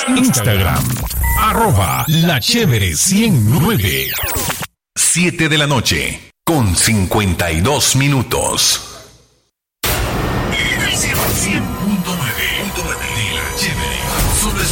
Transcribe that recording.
Instagram, @La Chévere 109. 7 de la noche, con 52 minutos. 100.9 de La Chévere.